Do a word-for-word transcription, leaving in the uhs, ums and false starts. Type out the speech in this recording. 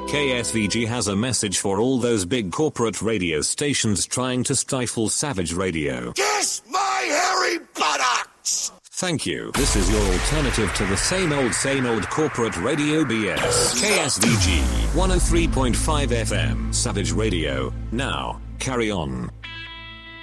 K S V G has a message for all those big corporate radio stations trying to stifle Savage Radio. Kiss my hairy buttocks! Thank you. This is your alternative to the same old, same old corporate radio B S. K S V G one oh three point five F M, Savage Radio. Now, carry on.